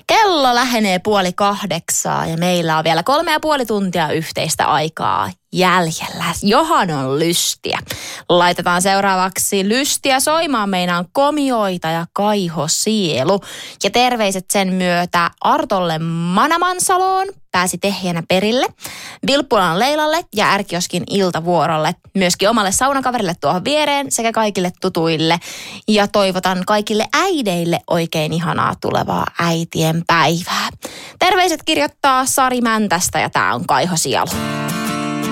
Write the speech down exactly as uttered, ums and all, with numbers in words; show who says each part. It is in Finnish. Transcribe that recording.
Speaker 1: Kello lähenee puoli kahdeksaa ja meillä on vielä kolme ja puoli tuntia yhteistä aikaa jäljellä. Johan on lystiä. Laitetaan seuraavaksi lystiä soimaan. Meinaan komioita ja Kaiho Sielu. Ja terveiset sen myötä Artolle Manamansaloon. Pääsi tehjänä perille. Vilppulan Leilalle ja Ärkioskin iltavuorolle. Myöskin omalle saunakaverille tuohon viereen sekä kaikille tutuille. Ja toivotan kaikille äideille oikein ihanaa tulevaa äitien päivää. Terveiset kirjoittaa Sari Mäntästä ja tää on Kaiho Sielu.